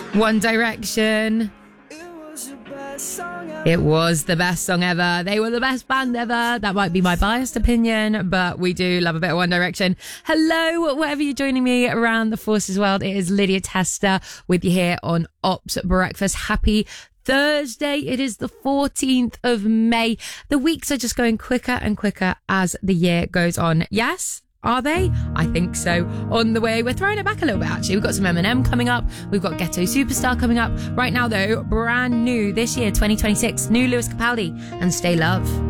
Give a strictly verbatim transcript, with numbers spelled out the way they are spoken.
One Direction. It was the best song ever. They were the best band ever. That might be my biased opinion, but we do love a bit of One Direction. Hello, wherever you're joining me around the Forces world. It is Lydia Tester with you here on Ops Breakfast. Happy Thursday. It is the fourteenth of May. The weeks are just going quicker and quicker as the year goes on. Yes? Are they? I think so. On the way, we're throwing it back a little bit, actually. We've got some Eminem coming up. We've got Ghetto Superstar coming up. Right now, though, brand new this year, twenty twenty-six, new Lewis Capaldi and Stay Love.